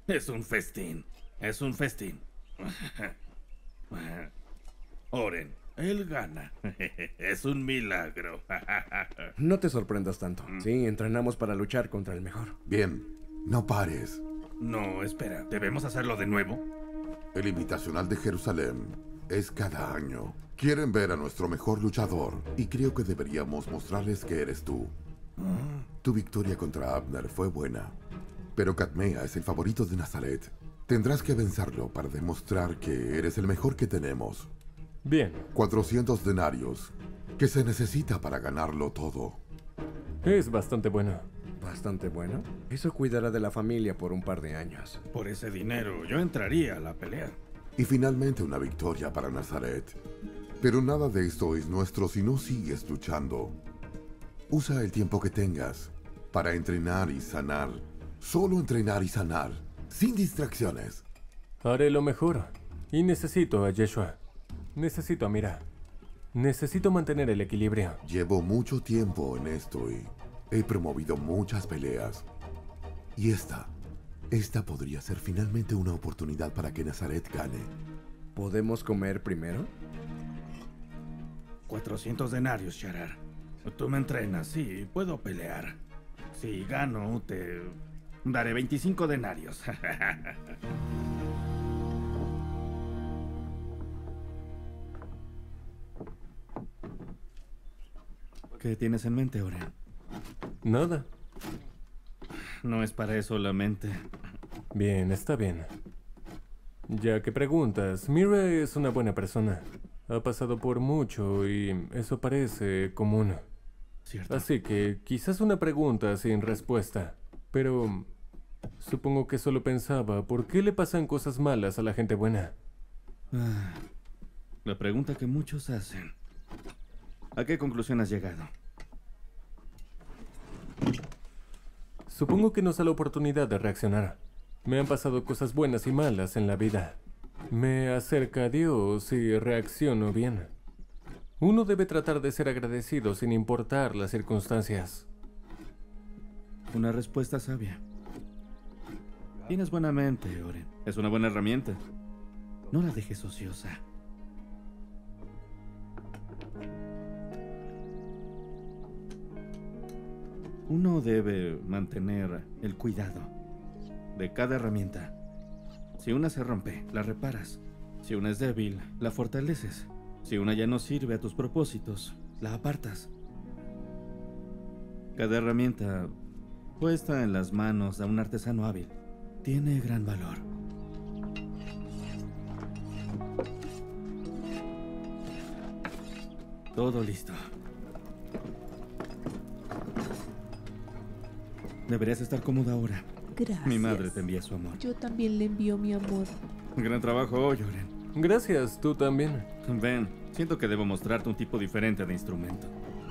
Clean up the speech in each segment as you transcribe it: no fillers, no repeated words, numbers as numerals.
Es un festín. Es un festín. Oren, él gana. Es un milagro. No te sorprendas tanto. Sí, entrenamos para luchar contra el mejor. Bien, no pares. No, espera. ¿Debemos hacerlo de nuevo? El Invitacional de Jerusalén es cada año. Quieren ver a nuestro mejor luchador y creo que deberíamos mostrarles que eres tú. Tu victoria contra Abner fue buena, pero Cadmea es el favorito de Nazaret. Tendrás que vencerlo para demostrar que eres el mejor que tenemos. Bien, 400 denarios, que se necesita para ganarlo todo. es bastante bueno. Bastante bueno. Eso cuidará de la familia por un par de años. Por ese dinero, yo entraría a la pelea. Y finalmente una victoria para Nazaret. Pero nada de esto es nuestro si no sigues luchando. Usa el tiempo que tengas para entrenar y sanar. Solo entrenar y sanar, sin distracciones. Haré lo mejor. Y necesito a Yeshua. Necesito a Mira. Necesito mantener el equilibrio. Llevo mucho tiempo en esto y he promovido muchas peleas. Y esta podría ser finalmente una oportunidad para que Nazaret gane. ¿Podemos comer primero? 400 denarios, Sharar. Tú me entrenas, sí, puedo pelear. Si gano, te daré 25 denarios. ¿Qué tienes en mente, Oren? Nada. No es para eso la mente. Bien, está bien. Ya que preguntas, Mira es una buena persona. Ha pasado por mucho y eso parece común. ¿Cierto? Así que quizás una pregunta sin respuesta. Pero supongo que solo pensaba, ¿por qué le pasan cosas malas a la gente buena? La pregunta que muchos hacen. ¿A qué conclusión has llegado? Supongo que nos da la oportunidad de reaccionar. Me han pasado cosas buenas y malas en la vida. Me acerca a Dios y reacciono bien. Uno debe tratar de ser agradecido sin importar las circunstancias. Una respuesta sabia. Tienes buena mente, Oren. Es una buena herramienta. No la dejes ociosa. Uno debe mantener el cuidado de cada herramienta. Si una se rompe, la reparas. Si una es débil, la fortaleces. Si una ya no sirve a tus propósitos, la apartas. Cada herramienta puesta en las manos de un artesano hábil tiene gran valor. Todo listo. Deberías estar cómoda ahora. Gracias. Mi madre te envía su amor. Yo también le envío mi amor. Gran trabajo hoy, Oren. Gracias, tú también. Ven, siento que debo mostrarte un tipo diferente de instrumento.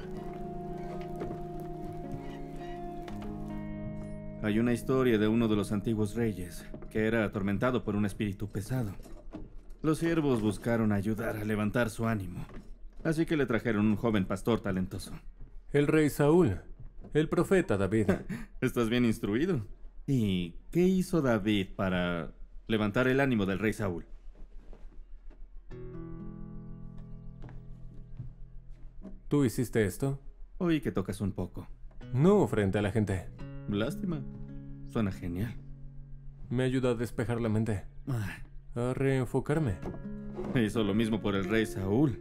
Hay una historia de uno de los antiguos reyes que era atormentado por un espíritu pesado. Los siervos buscaron ayudar a levantar su ánimo, así que le trajeron un joven pastor talentoso. El rey Saúl, el profeta David. Estás bien instruido. ¿Y qué hizo David para levantar el ánimo del rey Saúl? ¿Tú hiciste esto? Oí que tocas un poco. No frente a la gente. Lástima. Suena genial. Me ayuda a despejar la mente, Ah, a reenfocarme. hizo lo mismo por el rey Saúl.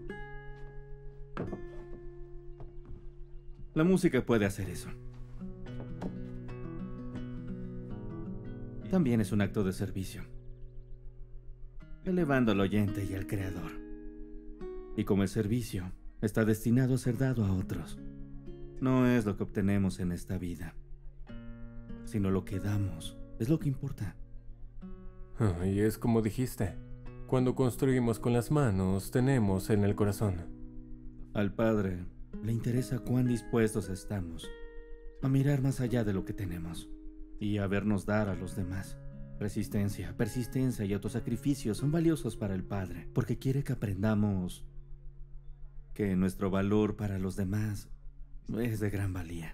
La música puede hacer eso. También es un acto de servicio, elevando al oyente y al creador. Y como el servicio está destinado a ser dado a otros, no es lo que obtenemos en esta vida, sino lo que damos, es lo que importa. Y es como dijiste, cuando construimos con las manos, tenemos en el corazón. Al Padre le interesa cuán dispuestos estamos a mirar más allá de lo que tenemos y a vernos dar a los demás. Resistencia, persistencia y autosacrificio son valiosos para el Padre, porque quiere que aprendamos que nuestro valor para los demás es de gran valía.